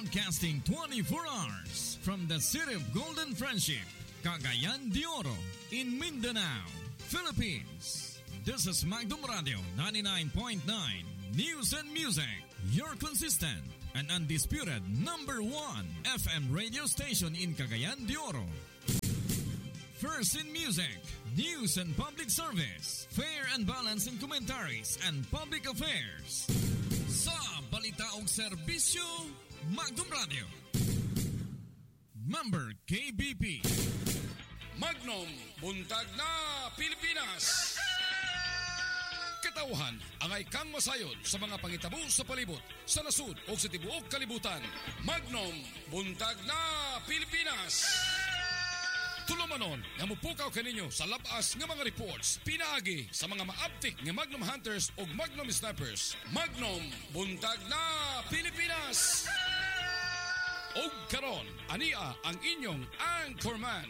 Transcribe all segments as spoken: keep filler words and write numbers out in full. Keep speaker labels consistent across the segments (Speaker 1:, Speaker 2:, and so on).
Speaker 1: Broadcasting twenty-four hours from the city of Golden Friendship, Cagayan de Oro, in Mindanao, Philippines. This is Magdum Radio ninety-nine point nine News and Music, your consistent and undisputed number one F M radio station in Cagayan de Oro. First in music, news and public service, fair and balanced in commentaries and public affairs. Sa balita o serbisyo, Magdum Radio. Member K B P.
Speaker 2: Magnum, buntag na Pilipinas. Katauhan, angay kang masayod sa mga pangitabo sa palibot, sa nasud o sa tibuok kalibutan. Magnum, buntag na Pilipinas. Tulumanon, nga mupukaw kaninyo sa labas nga mga reports, pinaagi sa mga maaptik nga Magnum Hunters o Magnum Snipers. Magnum, buntag na Pilipinas. Og karon, ania ang inyong anchorman.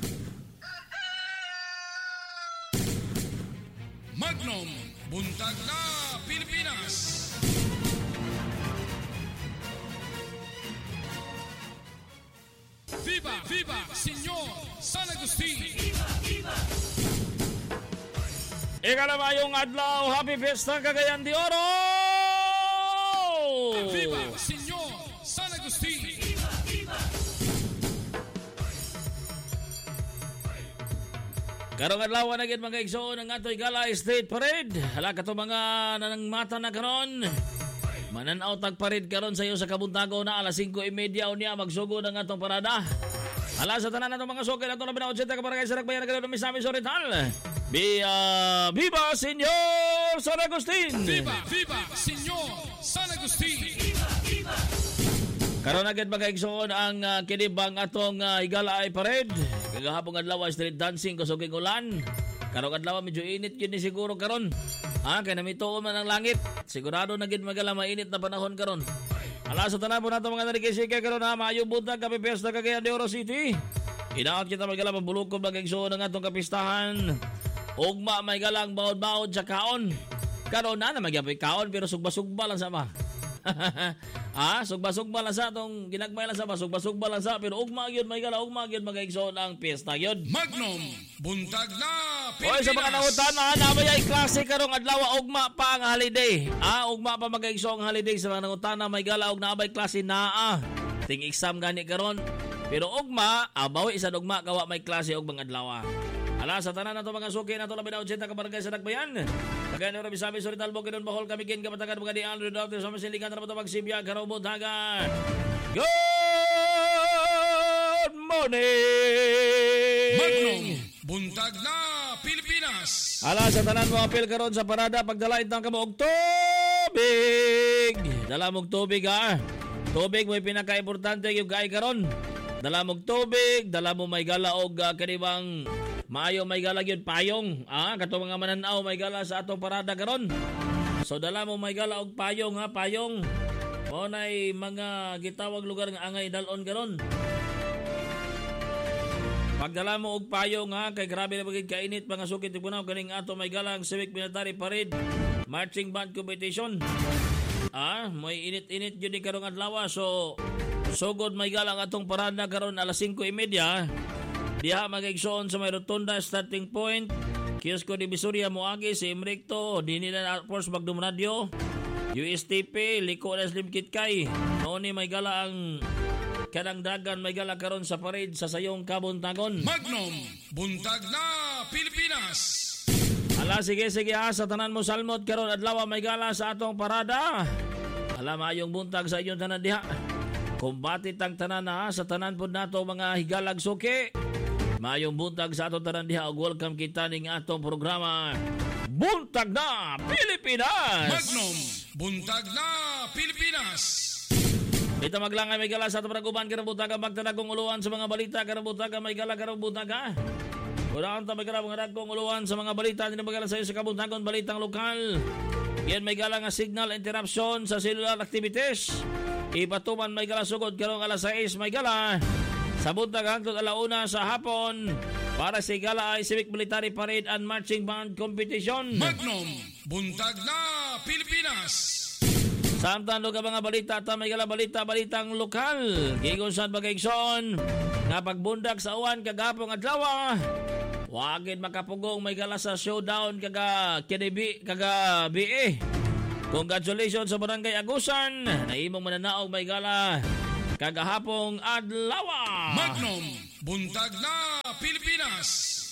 Speaker 2: Magnum, buntag na Pilipinas. Viva, viva, Senyor San Agustin. Viva, viva.
Speaker 3: Ikalamayong adlaw, happy fiesta Cagayan de Oro.
Speaker 2: Viva, Senyor San Agustin. Viva, viva.
Speaker 3: Karong adlaw na gid mga igsoon ang atoy gala state parade. Hala kato mga nanang mata na karon. Mananaw tag parade karon sa iyo sa Kabuntago na alas singko y media unya magsugod ang atong parada. Hala sa tanan natong mga sugod ato na binaotsenta ka barangay sa Ragbayan karon mi sa amin Oriental. Via Viva Senyor San Agustin.
Speaker 2: Viva, viva, Senyor San Agustin. Viva, viva.
Speaker 3: Karon agad mga igsoon ang uh, kinibang atong uh, higala ay parade. Kagahapon adlaw street dancing kusuging ulan. Karong adlaw medyo init yun ni siguro karon. Ha, kaya namituon man ang langit. Sigurado na gid magala mainit na panahon karon. Ala sa tanan po nato mga narikisika karon ha, maayo buntag kami piyesta Cagayan de Oro City. Inaot kita magala mabulukod magigsoon ang atong kapistahan. Ugma may galang baod-baod sa kaon. Karon na na magyapay kaon pero sugba-sugba lang sama. Ah, sugba-sugba lang sa atong ginagmay lang sa ba, sugba-sugba lang sa pero ugma gyud may gala, ugma gyud magigsoon ang piyesta gyud.
Speaker 2: Magnum, buntag na Pilipinas.
Speaker 3: Oy sa mga nangutan na nabay ay klase karong adlaw ugma pa ang holiday. Ah, ugma pa magigsoon ang holiday sa mga nangutan na may gala og naabay klase naa. Ting exam gani karon. Pero ugma, abaw isa ugma kawa may klase og mga adlaw. Ala sa tanan nato mga suki nato labi na otsenta ka barangay sa Ragbayan. Kagayan ora bisabi Oriental Bukidnon Bohol Camiguin Kapatagan mga di Andrew Doctor sa masilikan ra to magsibya karo buntagan. Good morning.
Speaker 2: Magnum, buntag na Pilipinas.
Speaker 3: Ala sa tanan mo apil karon sa parada pagdala intang kamo og tubig. Dala mog tubig ha. Tubig mo pinaka-importante yung gay karon. Dala mog tubig, dala mo may gala og uh, kanibang maayo may gala gyud payong. Ah, kato mga mananaw may gala sa atong parada karon. So dala mo may gala og payong ha, payong. Mo nay mga gitawag lugar nga angay dalon karon. Pagdala mo og payong ha, kay grabe na bagid kainit mga sukit punaw kaning ato may gala ang Civic Military Parade Marching Band Competition. Ah, may init-init gyud ni karong adlaw so sugod may gala ang atong parada karon alas singko y media. Diha magigsoon sa may rotunda starting point. Kiosko Divisoria Moagi si Imrecto, Dinilan Air Force Magdum Radio, U S T P Liko na Slim Kit Kay. Noon may gala ang kanang dagan may gala karon sa parade sa sayong Kabuntagon.
Speaker 2: Magnum, buntag na Pilipinas.
Speaker 3: Ala sige sige ha, sa tanan mo salmot karon adlaw may gala sa atong parada. Ala maayong buntag sa inyong tanan diha. Kumbati tang tanan ha, sa tanan pod nato mga higalag suki. Mayong buntag sa atong tanan diha og welcome kita ning atong programa Buntag na Pilipinas.
Speaker 2: Magnum, buntag na Pilipinas.
Speaker 3: Ita maglangay may gala sa atong paraguban karong buntag magtanagong uluan sa mga balita karong buntag may gala karong buntag ha. Ura ta may gala mga dagkong uluan sa mga balita dinhi magala sa iyo sa Kabuntagon balitang lokal. Yan may gala nga signal interruption sa cellular activities. Ibatuman may gala sugod karong alas sais may gala. Sa buntag hangtod alauna sa hapon para sa gala ay Civic Military Parade and Marching Band Competition.
Speaker 2: Magnum, buntag na Pilipinas.
Speaker 3: Samtang lugar mga balita at may gala balita balitang lokal. Gigon sa Bagaigsoon nga pagbundak sa uwan kagapong adlaw. Wagid makapugong may gala sa showdown kaga kinibi kaga B A. Congratulations sa Barangay Agusan. Naimong mananaog may gala kagahapong adlaw.
Speaker 2: Magnum, buntag na Pilipinas.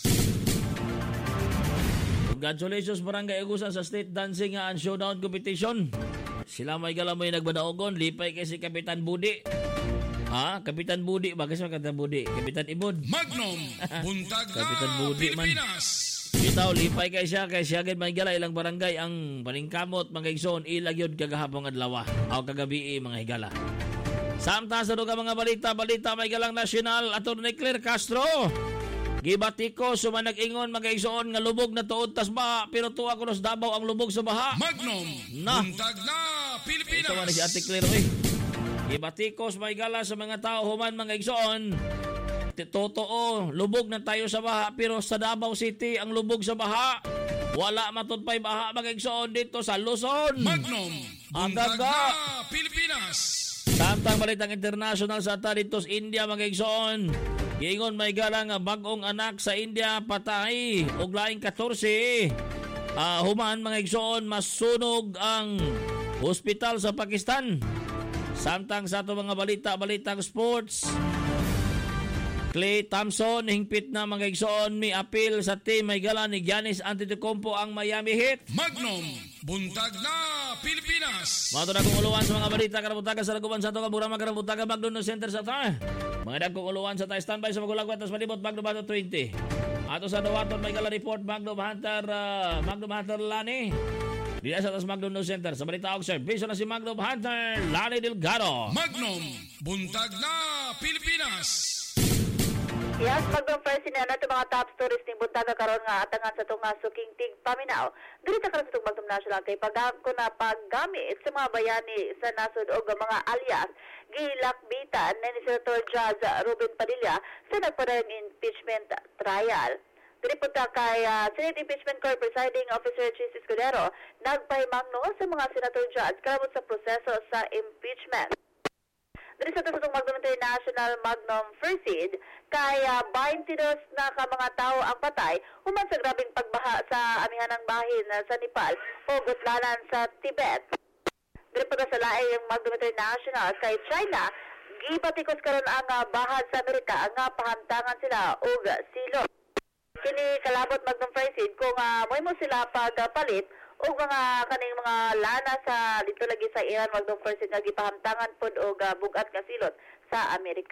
Speaker 3: Congratulations Barangay Agusan sa State Dancing and Showdown Competition. Sila may gala may nagbanaogon. Lipay kay si Kapitan Budi. Ha? Kapitan Budi. Bakit sa Kapitan Budi? Kapitan Ibod.
Speaker 2: Magnum, buntag na
Speaker 3: Kapitan Budi man.
Speaker 2: Pilipinas.
Speaker 3: Bitaw, lipay kay siya. Kay siya agad may gala ilang barangay ang paningkamot mga igsoon. Ilag yun kagahapong adlaw. O kagabi mga higala. Samtang sa duga mga balita, balita may galang nasyonal Atty. Claire Castro. Gibatiko sumanag ingon mga igsoon nga lubog na tuod tas baha pero tuwa ko nos Davao ang lubog sa baha.
Speaker 2: Magnum,
Speaker 3: Na.
Speaker 2: buntag na Pilipinas.
Speaker 3: Ito man si Ate Claire eh. Gibatikos may gala sa mga tao human mga igsoon. Totoo, lubog na tayo sa baha pero sa Davao City ang lubog sa baha. Wala matudpay baha mga igsoon dito sa Luzon.
Speaker 2: Magnum, buntag
Speaker 3: Agaga.
Speaker 2: na Pilipinas.
Speaker 3: Samtang balitang international sa ata dito sa India mga igsoon. Giingon may gala nga bagong anak sa India patay og laing fourteen. Uh, human mga igsoon masunog ang hospital sa Pakistan. Samtang sa ato mga balita, balitang sports. Clay Thompson hingpit na mga igsoon mi appeal sa team may gala ni Giannis Antetokounmpo ang Miami Heat.
Speaker 2: Magnum, buntag na Pilipinas.
Speaker 3: Mga na kong uluan sa mga balita karabutaga sa raguban sa ito programa karabutaga Magno Center sa ta. Mga dagkong uluan sa ta standby sa magulagwat tas malibot Magno Bato twenty. Ato sa Dawaton may gala report Magno Hunter uh, Magno Hunter Lani. Diya sa tas Magno Center sa balita og servisyo na si Magno Hunter Lani Delgado.
Speaker 2: Magnum, buntag na Pilipinas.
Speaker 4: Yes, Magnum first na nato mga top stories ni buntaga karon nga atangan sa tunga suking tig paminaw. Diri ta karon sa tong Magnum National kay pagako na paggamit sa mga bayani sa nasod og mga alias gilakbitan ni Senator Judge Ruben Padilla sa nagpadayong impeachment trial. Diri po ta kay uh, Senate Impeachment Court Presiding Officer Chis Escudero nagpahimangno sa mga Senator Judge karabot sa proseso sa impeachment. Diri sa itong Magnum International Magnum First Aid, kaya twenty-two na ka mga tao ang patay human sa grabing pagbaha sa amihanang bahin sa Nepal o gutlanan sa Tibet. Diri pa sa laing Magnum International kay China, gibatikos karon ang uh, bahad sa Amerika nga pahantangan sila og silo. Kini kalabot Magnum First Aid kung uh, moy mo sila pagpalit o mga kaning mga lana sa dito lagi sa Iran Magnum First Aid nga gipahamtangan pod og uh, bugat nga silot sa Amerika.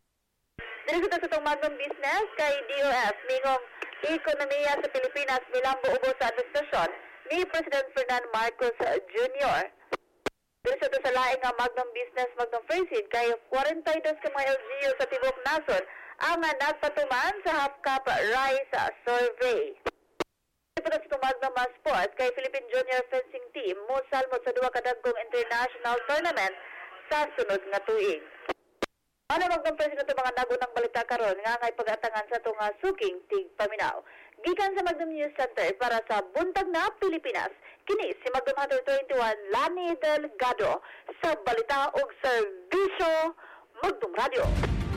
Speaker 4: Diri sa itong Magnum Business kay D O F mingong ekonomiya sa Pilipinas milambo ubos sa administrasyon ni President Ferdinand Marcos Junior Diri sa sa laing nga Magnum Business Magnum First Aid kay forty-two ka mga L G U sa tibok nasod ang uh, nagpatuman sa Half Cup Rice uh, Survey. Ito sa Magnum Sport kay Philippine Junior Fencing Team mo salmot sa duwa kadagkong international tournament sa sunod nga tuig. Ano Magnum President mga nagunang balita karon nga ngay pag-atangan sa tunga suking tig paminaw. Gikan sa Magnum News Center para sa Buntag na Pilipinas. Kini si Magnum Hunter twenty-one Lani Delgado sa balita ug serbisyo Magnum Radio.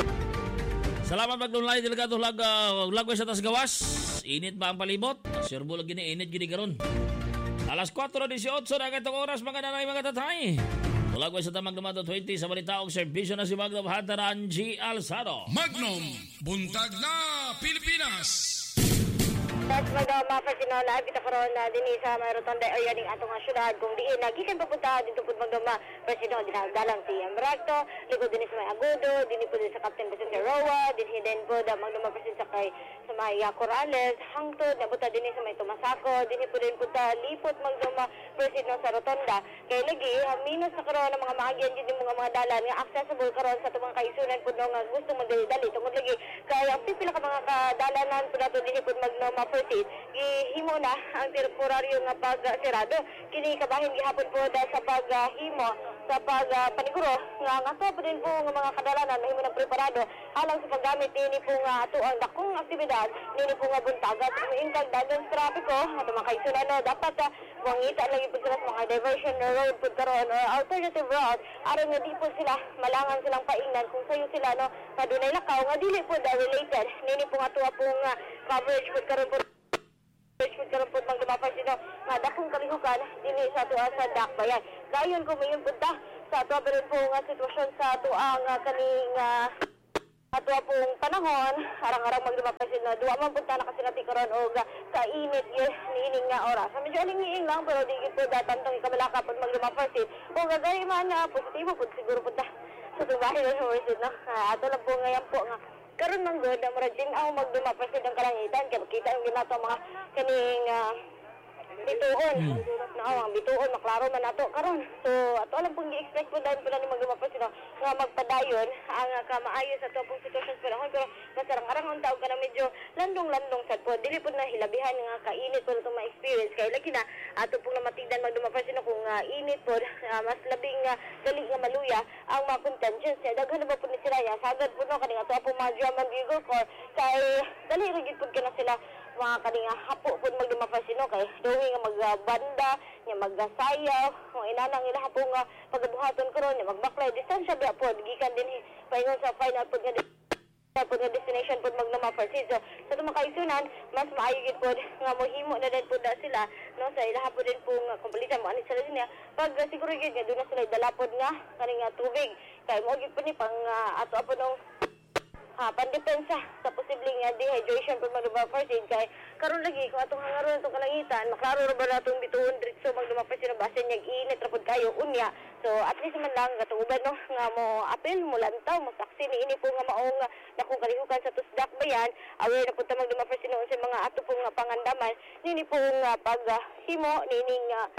Speaker 3: Salamat Magnum Lani Delgado lag uh, lagway sa tas gawas. Init ba ang palibot? Serbo lagi ni init gini karon. Alas four eighteen na katong oras mga nanay mga tatay. Tulagway sa tamang Magnum twenty sa balita og serbisyo na si Magnum Hunter Angie Alzado.
Speaker 2: Magnum, buntag na Pilipinas.
Speaker 4: That's Magnum Personal Live kita karon na dinhi sa may rotonda area ning atong syudad kung diin nagikan papunta dito pud Magnum Personal dinadalang si Amracto, likod dinhi sa may Agudo, dinhi pud sa Captain Vicente Roa, dinhi din pud Magnum Personal sa kay sa may Corales, hangtod nabuta dinhi sa may Tumasaco, dinhi pud din pud lipot Magnum Personal sa rotonda. Kay lagi minus na karon ang mga maagyan gid mga mga dalan nga accessible karon sa tumang kaisunan pud nga gusto mo dali tungod lagi kay ang pipila ka mga kadalanan pud ato dinhi pud Magnum gihimo na ang temporaryo nga pagsirado. Kini kabahin gihapon po sa paghimo sa pagpaniguro nga nga po din po nga mga kadalanan mahimo na preparado alang sa paggamit ini po nga ato ang dakong aktibidad nini po nga buntaga sa ingkag dagan trapiko ato mga kaisunan no dapat
Speaker 5: mangita lagi po sila sa mga diversion na road po karon or alternative route aron nga di po sila malangan silang paingnan kung sayo sila no nga dunay lakaw nga dili po da related nini po nga tuwa pong uh, coverage po karon po coverage karon po magdumapay sila nga dakong kalihukan dili sa tuwa sa dakbayan gayon ko mayon punta sa tuwa pa rin po nga sitwasyon sa tuwa nga kaning uh, ato pong panahon, arang-arang magdumapay sila. Duwa man punta na kasi natin karon o kainit yun, niining nga oras. Sa medyo aling-iing lang, pero di po datang itong ikabalaka po magdumapay sila. O gagay man na positibo po, siguro punta sa tubahin na sumisid, no? Uh, ato lang po ngayon po nga. Karon man good, ang murag din ako magdumapay sila ng kalangitan. Kaya makita yung ginato mga kaning uh, bituon. Hmm. Na ang bituon, maklaro man ato karon. So, ato alam pong gi-expect po dahil pala ni magdumapay sila nga magpadayon ang uh, kamaayos sa topong sitwasyon sa panahon pero masarang-arang ang taog ka na medyo landong-landong sad po dili po na hilabihan nga kainit po itong ma-experience kaya lagi na ato pong namatigdan magdumapay sino kung uh, init po uh, mas labing uh, dali nga maluya ang mga contingents niya daghan na ba po ni sila ya sagad po no kaning ato pong mga drum and bugle corps kay dali rigid po ka na sila mga kaninga hapo po magdumapay sino kay dawi nga magbanda nga magsayaw kung inanang ila hapo nga pagabuhaton karon nga magbaklay distansya ba po gikan din paingon sa final po nga po nga destination po magdumapay so sa tumakaisunan mas maayo gid po nga mohimo na din po da sila no sa ilaha po din po nga kompletan mo ani sila niya pag uh, siguro gid nga doon na sila dalapod nga kaninga tubig kay mo gid po ni pang uh, ato apo nung ha, pandepensa sa posibleng uh, dehydration pag magdumapay sin kay karon lagi kung atong hangaron itong kalangitan maklaro ra ba natong bituon diretso magdumapay sin basin nyag init ra pud kayo unya so at least man lang katuban no nga mo apil mo lantaw mo saksi ni ini po nga maong uh, dakong kalihukan sa tusdak bayan aware na pud ta magdumapay sin sa mga ato pong uh, pangandaman nini po nga uh, pag uh, himo nining uh,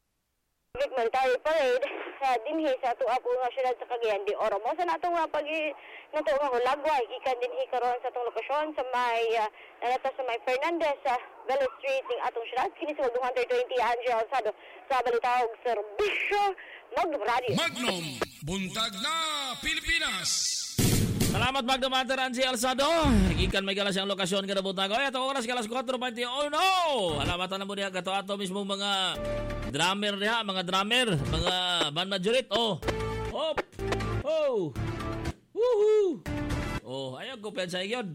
Speaker 5: military parade sa dinhi sa tuwa po nga syudad sa Cagayan de Oro. Mo sa nato nga pag nato nga hulagway gikan dinhi karon sa atong lokasyon sa may uh, nalata sa may Fernandez sa uh, Bell Street ning atong syudad kini sa one twenty Angel Alsado sa Balitawog Serbisyo Magnum Radio.
Speaker 2: Magnum buntag na Pilipinas.
Speaker 3: Salamat Magnum Hunter Angie Alsado. Gikan may galas ang lokasyon kada buntag. Ay ato oras galas four twenty. Oh no. Alamatan na mo diha kato ato mismo mga drummer diha, mga drummer, mga band majority. Oh. Hop. Oh. Woohoo. Oh, ayaw ko pensa igyon.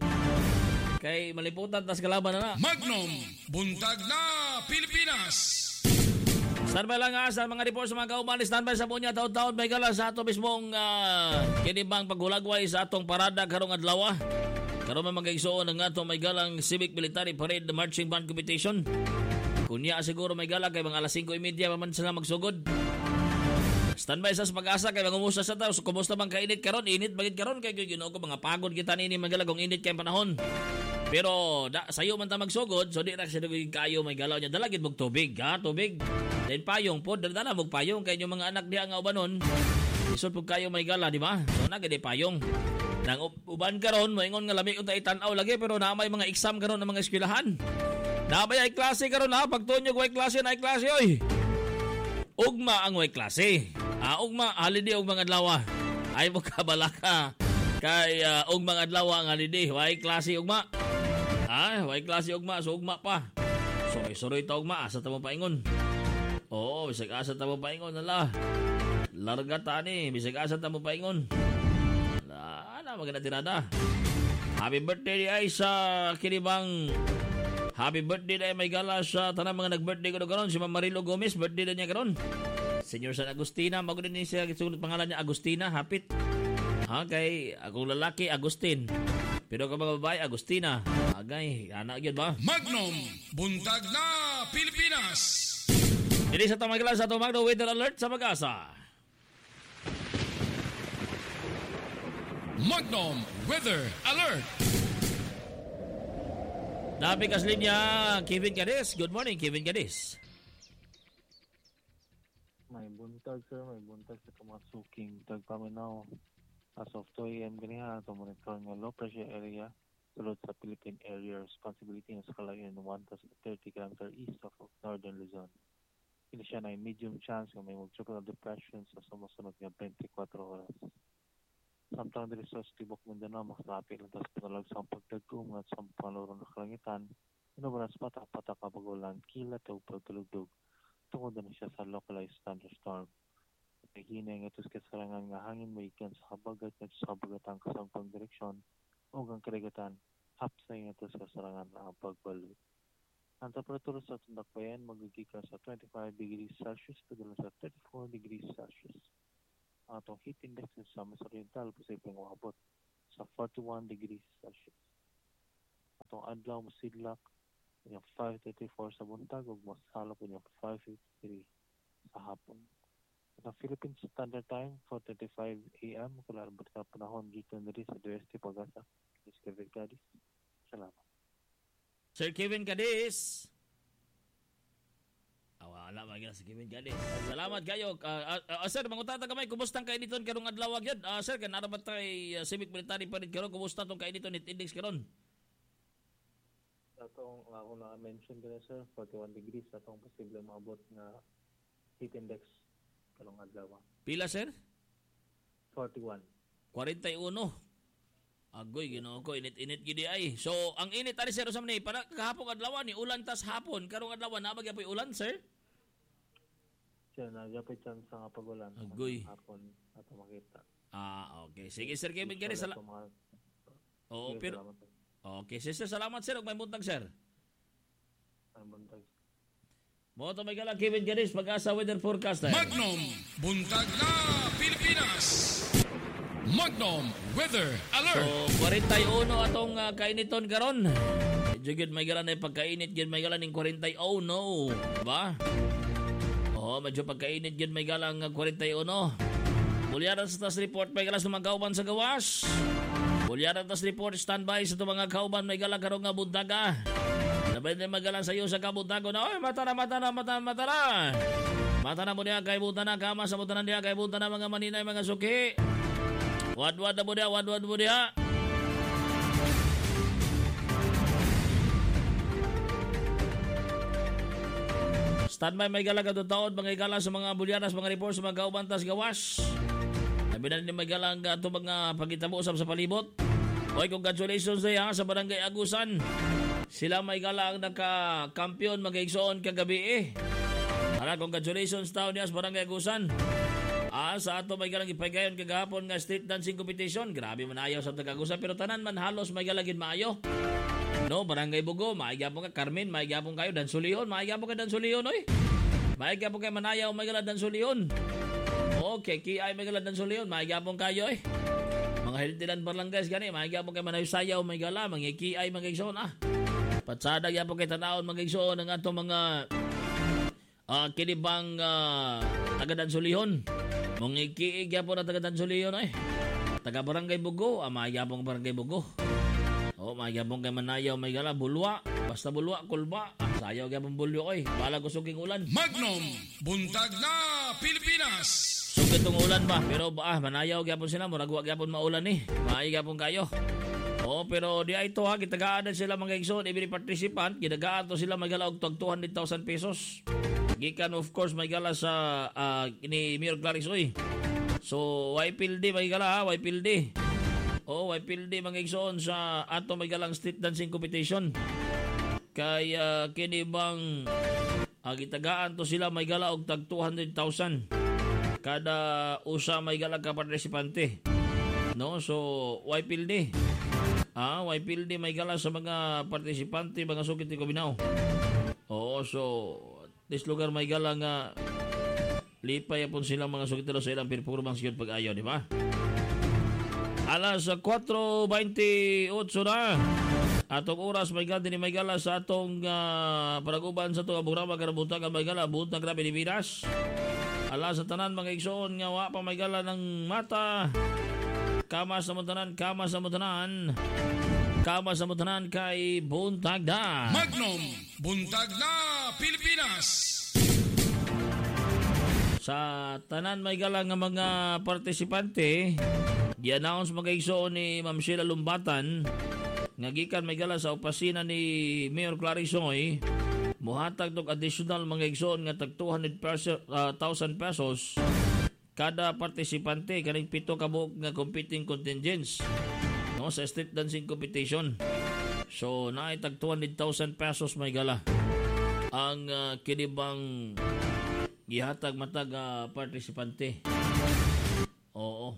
Speaker 3: Kay maliputan tas kalaban na na.
Speaker 2: Magnum buntag na Pilipinas.
Speaker 3: Standby lang nga sa mga report sa mga kauban. Standby sa punya taon-taon may galas sa ato mismong uh, kinibang paghulagway sa atong parada karong adlaw. Karon man magigsuon ang atong may galang Civic Military Parade Marching Band Competition. Kunya siguro may gala kay mga alas five thirty pa man sila magsugod. Standby sa pag-asa kay mangumusta sa tao. So, kumusta bang kainit karon? Init bagid karon kay Ginoo ko mga pagod kita nini magala kung init kay panahon. Pero da, sayo man ta magsugod, so di ra siya kayo may galaw niya. Dalagid mog tubig, ha? Tubig. Then payong pod, dala mog payong kay yung mga anak diha nga ubanon. Isod pug kayo may gala, di ba? So na gid payong. Nang uban karon, moingon nga lami unta itan-aw lagi pero na may mga exam karon ng mga eskwelahan. Nabay ay klase karon ha, pagtunyog way klase na ay klase oy. Ugma ang way klase. Ah, ugma holiday ug mga adlaw. Ay mo kabalaka. Kay uh, ugma ang adlaw ang holiday, way klase ugma. Ah, way klase ugma, so ugma pa. So isuroy ta ugma asa ta mo paingon. Oo, bisag asa ta mo paingon nala. Larga ta ni, bisag asa ta mo paingon. La, ana maganda tirada. Happy birthday ay sa kinibang happy birthday day may gala sa tanang mga nag-birthday ko karon si Ma'am Marilo Gomez, birthday na niya karon. Senior San Agustina, mago din siya gisulod pangalan niya Agustina, hapit. Ha kay akong lalaki Agustin. Pero kapag babae Agustina, agay anak gyud ba?
Speaker 2: Magnum buntag na Pilipinas.
Speaker 3: Dili sa tamagala sa Magno weather alert sa Pag-asa.
Speaker 2: Magnum weather alert.
Speaker 3: Dapi kas linya Kevin Gadis. Good morning Kevin Gadis.
Speaker 6: May buntag sir, may buntag sa kamasuking tagpaminaw. As of two a.m. ganiha, ito monitor nga low pressure area sulod sa Philippine area responsibility ng sakalayan one thousand thirty kilometers east of northern Luzon. Ini siya na medium chance nga may mag-tropical depression sa sumusunod nga twenty-four oras. Samtang diri sa Tibok Mindanao, makasapit lang tas panalag sa pagdagong at sa pangaluro na kalangitan, inubaras patak-patak kabagulan, kilat o pagdulugdog tungod na siya sa localized thunderstorm. Hinay nga ito sa kasarangan nga hangin maikan sa kabagat at sa kabagatang kasangpang direksyon o ang karigatan hapsay nga ito sa kasarangan na pagbalut. Ang temperatura sa itong dakbayan magigikan sa twenty-five degrees Celsius padala sa thirty-four degrees Celsius. Ang itong heat index sa Miss Oriental posibleng umabot sa forty-one degrees Celsius. Atong adlaw masidlak yung five thirty-four sa buntag ug masalop yung five fifty-three sa hapon. At ang Philippine Standard Time four thirty-five a m kung labot ka panahon dito na rin sa D S T Pag-asa. Miz Kevin Cadiz. Salamat.
Speaker 3: Sir Kevin Cadiz. Ah, wala magiging si Kevin Cadiz. Salamat kayo. Uh, uh, uh, sir, mangutata kamay, kumusta ang kainiton karong adlaw yun? Uh, sir, kan narabat tayo uh, civic military pa rin karon, kumusta itong kainiton it index karon?
Speaker 6: Atong uh, ako na-mention din sir, forty-one degrees atong posible maabot na heat index karong adlaw.
Speaker 3: Pila sir?
Speaker 6: forty-one.
Speaker 3: forty-one. Agoy, ginoo ko, init-init gidi ay. So, ang init ali sir usam ni para kahapon adlaw ni ulan tas hapon, karong adlaw na bagay poy ulan sir?
Speaker 6: Siya na japay chance nga pagulan.
Speaker 3: Agoy.
Speaker 6: Hapon ato makita.
Speaker 3: Ah, okay. Sige sir Kevin Cadiz. Sala- Oo, pero okay, sir, salamat sir. Ug may buntag sir.
Speaker 6: Ay buntag.
Speaker 3: Mo to may gala Kevin Cadiz, Pag-asa weather forecaster.
Speaker 2: Magnum Buntag na Pilipinas. Magnum Weather
Speaker 3: So,
Speaker 2: Alert.
Speaker 3: forty-one atong uh, kainiton karon. Medyo gid may gala na pagkainit gid may gala ning forty-one, no. Ba? Oh, medyo pagkainit gid may gala ng forty-one. Bulyaran sa tas report may gala sa mga kauban sa gawas. Bulyaran tas report standby sa mga kauban may gala karong nga buntaga. Sabay na magalan sa iyo sa kabuntago na, oy, mata na, mata na, mata na, mata na. Mata na mo niya kay buta na, kama sa buta na niya kay buta na mga maninay, mga suki. Wad-wad na mo niya, wad-wad mo niya. Standby may gala ka taon, mga igala sa mga bulyanas, mga report sa mga kaubantas gawas. Sabi na ni may gala ang ito mga pagkitabo usap sa palibot. Oy, congratulations na sa Barangay Agusan. Sila may gala ang naka-kampiyon mag-igsoon kagabi eh. Ara, congratulations tao niya sa Barangay Agusan. Ah, sa ato may galang ipagayon kagahapon nga street dancing competition. Grabe man ayaw sa Tagagusan pero tanan man halos may galagin maayo. No, Barangay Bugo, maigapon ka Carmen, maigapon kayo Dansulion, maigapon ka Dansulion oy. Maigapon kay Manayaw, may gala Dansulion. Okay, Kiay may gala Dansulion, maigapon kayo eh. Mga Hiltilan Barlangays gani, maigapon kay Manayaw Sayaw, may gala, mga Kiay magigsoon ah. Patsada gyapon kay tanawon magigsoon ang ato mga uh, kinibang uh, taga Dansulion. Mong ikiig yapon na taga Dansulion ay. Taga Barangay Bugo, ah, magyapong Barangay Bugo. O, magyapong kay Manayaw, may gala, bulwa. Basta bulwa, kulba. Ah, sayaw gyapong bulyo ay. Bala ko suking ulan.
Speaker 2: Magnum Buntag na Pilipinas.
Speaker 3: Sugit tong ulan ba? Pero ah, Manayaw gyapon sila, murag wa gyapon maulan ni. Maay gyapon kayo. O, pero di ay to ha, kitagaadan sila mga igsoon, every participant, kitagaadan to sila magala og two hundred thousand pesos. Gikan of course may gala sa uh, ini Mayor Clarice oy. So Y P L D may gala ha, Y P L D. Oh, Y P L D mga igsoon sa ato may galang street dancing competition. Kay uh, kini bang uh, gitagaan to sila may gala og tag two hundred thousand kada usa may gala ka partisipante. No, so Y P L D. Ah, Y P L D may gala sa mga partisipante, mga sukit ni Kubinaw. Oo, so this lugar may gala nga lipay apon silang mga sukitero sa ilang performance yun pag-ayaw, di ba? Alas four twenty-eight na. Atong oras may gala din may gala sa atong uh, paraguban sa itong programa karabuntag may gala buntag na Pilipinas. Alas sa tanan mga igsoon nga wa pa may gala ng mata. Kama sa mutanan, kama sa mutanan. Kama sa mutanan kay buntag na.
Speaker 2: Magnum Buntag na Pilipinas.
Speaker 3: Sa tanan may galang nga mga partisipante, gi-announce mag-igsoon ni Ma'am Sheila Lumbatan nga gikan may gala sa opisina ni Mayor Clarisoy, muhatag tog additional mga igsoon nga tag two hundred thousand pesos kada partisipante kaning pito ka buok nga competing contingents no sa street dancing competition. So naay tag two hundred thousand pesos may gala ang uh, kinibang gihatag matag uh, partisipante. Oo.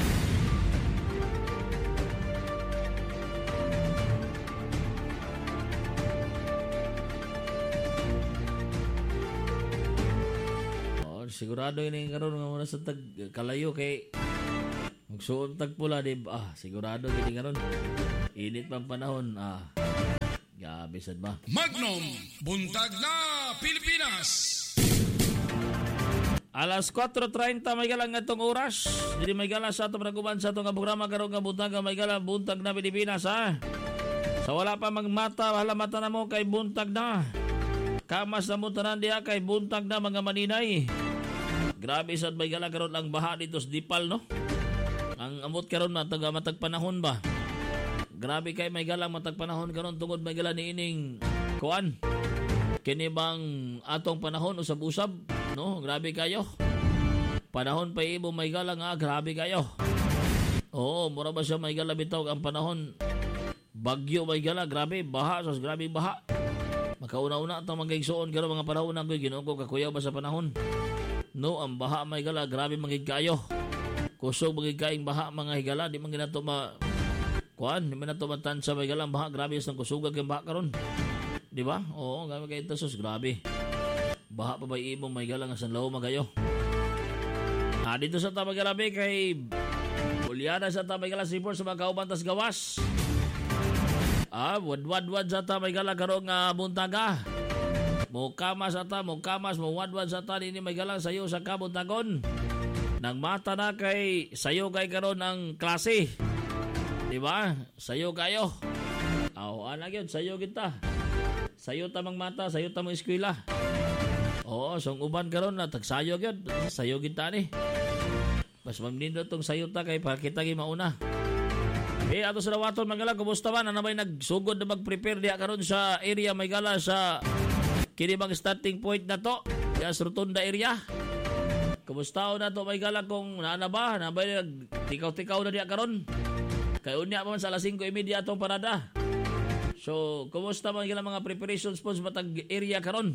Speaker 3: Oh, sigurado ini karon nga muna sa tag kalayo kay magsuon tag pula di ba? Ah, sigurado gini karon. Init pang panahon. Ah. Gabi sad ba?
Speaker 2: Magnum Buntag na Pilipinas.
Speaker 3: Alas kwatro treinta may galang atong oras. Dili may gala sa atong naguban sa atong programa karon nga buntag may gala buntag na Pilipinas ha. Sa wala pa magmata, wala mata na mo kay buntag na. Kamas na mo tanan diha kay buntag na mga maninay. Grabe sad may gala karon ang baha dito sa Dipal no. Ang amot karon matag matag panahon ba. Grabe kay may galang matag panahon karon tungod may gala niining kuan. Kini bang atong panahon usab-usab no? Grabe kayo. Panahon pa ibo may galang ah, grabe kayo. Oo, mura ba siya may gala bitaw ang panahon. Bagyo may gala, grabe baha, sos grabe baha. Makauna-una atong magigsuon karon mga panahon na koy Ginoo ko kakuyaw ba sa panahon. No, ang baha may gala, grabe magig kayo. Kusog magig kaing baha mga higala, di man ginato ma kuan, di man nato matansa may galang baha, grabe sang kusugag ang baha karon. Di ba? Oo, grabe kay tasos, grabe. Baha pa ba imong may galang asan law magayo. Ah, dito sa Tabagarabe kay Ulyana sa Tabagala Sipor sa mga kaubantas gawas. Ah, wad-wad-wad sa Tabagala karong uh, buntaga. Mo kamas ata, mo kamas, mo wad-wad sa ta ini may galang sayo sa kabuntagon. Nang mata na kay sayo kay karon ang klase. Di ba? Sayo kayo. Aw, ana gyud sayo kita. Sayo tamang mata, sayo tamang eskwela. Oo, song uban karon na tagsayo gyud, sayo kita ni. Mas mamnindo tong sayo ta kay para kita gi mauna. Eh ato sa dawaton magala kumusta man ana bay nagsugod na mag-prepare diha karon sa area may gala sa kini bang starting point na to, ya sa Rotunda area. Kumusta na to may gala kung naana ba, na bay tikaw-tikaw na diha karon. Kay unya pa man sa alas singko y media atong parada. So, kumusta man gila mga preparations po sa matag area karon?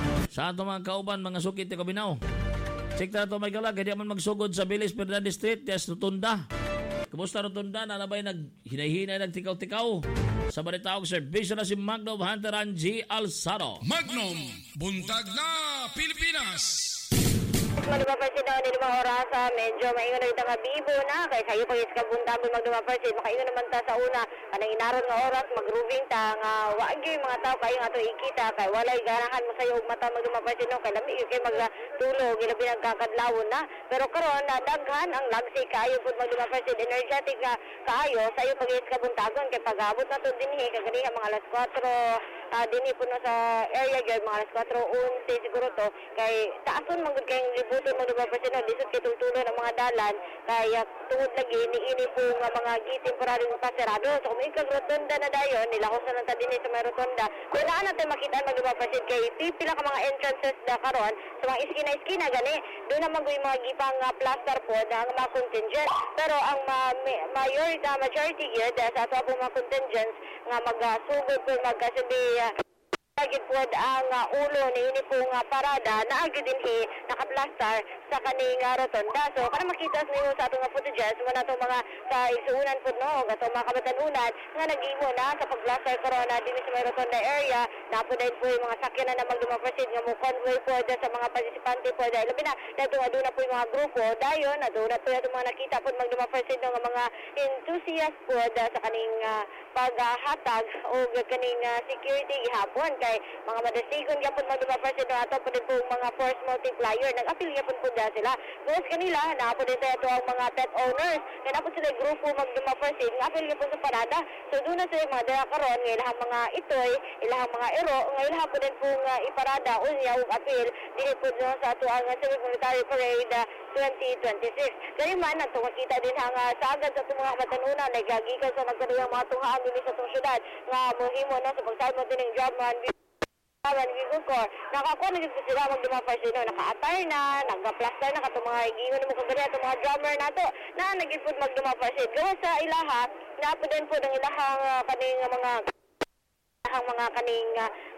Speaker 3: Sa ato mga kauban, mga sukit na kabinaw. Check na ito may gala, kaya man magsugod sa Bilis Fernandez Street, yes, Rotunda. Kumusta Rotunda, nanabay naghinay-hinay, nagtikaw-tikaw. Sa balitaog servisyo na si Magnum Hunter and G. Alzaro.
Speaker 2: Magnum Buntag na Pilipinas.
Speaker 5: Magdumapersin na ni mga orasa, medyo maingon na ito nga bibo na, kaya sayo pag iskabunta mo magdumapersin, makaingon naman ta sa una, kanang inaron nga oras, mag-roving ta, nga waagyo yung mga tao kayo nga ito ikita, kaya walay ganahan mo sayo mata magdumapersin no, kaya lami kayo magtulog, ilabi nagkakadlawon na, pero karon na daghan ang lagsi kayo po magdumapersin, energetic nga kayo, sayo pag iskabuntagon, kaya pag-abot na ito din eh, kagani mga alas kwatro, uh, din po na sa area guard, mga alas kwatro unti siguro to, kay taason magod kayong libuton mo diba person na disot kay tultulo ng mga dalan kaya tungod lagi niini po nga mga gitemporary nga pasirado so kung ikag rotonda na dayon nila ko sa nanta din sa may rotonda wala natin makita mo diba person kay pipila ka mga entrances da karon sa mga iskina-iskina gani doon naman yung mga gipang uh, plaster po na ang mga contingent pero ang ma- ma- majority uh, majority yun sa ato po mga contingents nga magasugod po magkasabi uh, agid po ang uh, ulo ni ini po nga parada na agid din hi nakaplastar sa kaning uh, rotonda. So para makita niyo sa atong mga footages mo na itong mga sa isuunan po no, atong mga kabatanunan nga nag-imo na sa pagplastar corona din sa may rotonda area na po din po yung mga sakyanan na magdumaproceed nga mo convoy po sa mga participante po dahil labi na dahil doon na po yung mga grupo dayon na doon na po yung mga nakita po magdumaproceed ng mga enthusiast po sa kaning uh, paghatag o kaning uh, security gihapon kay mga madasigon gyapon magdumaproceed no ato po din po mga force multiplier nag-apil gyapon po da sila because kanila na po din sa ito ang mga pet owners kaya na po sila grupo magdumaproceed nga apil gyapon sa parada so doon na sila mga dala karon nga ilahang mga itoy ilahang mga ero nga ilahang po din po nga iparada unya ug apil dili po no, sa ato ang civic military parade uh, twenty twenty-six kaya man nato makita din ang uh, sagad sa itong mga katanuna nagagikan sa nagkaniyang mga tunghaan din sa itong syudad nga mohimo na sa pagsalmo din ng job man Awan gigukor nakakuha na gid sila magdumaproceed no naka-attire na nagga-plaster na katong mga giingon mo kagari atong mga drummer nato na nagipud magdumaproceed gawa sa ilaha na po din po ng ilahang uh, kaning mga ang mga kaning uh,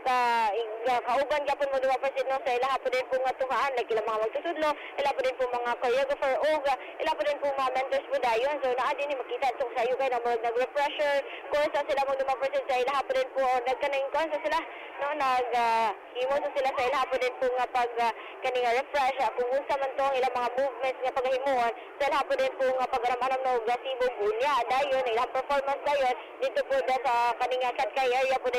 Speaker 5: ka uh, kauban gyapon mo duwa presid no sa ilaha po din po nga tuhaan like ila mga magtutudlo, ila po din po mga choreographer o ila po din po mga mentors po dayon. So naa din ni makita so sayo kay na mo nag-pressure course sa sila mo duwa presid sa ilaha po din po nagkanang konsa sila no nag uh, himo sa sila sa ilaha po din po nga pag uh, kaning refresh uh, kung unsa man tong ilang mga movements nga paghimuon sa ilaha po din po nga pagaram-aram no gasibo bunya dayon ilang performance dayon dito po da sa kaning cat kay area po din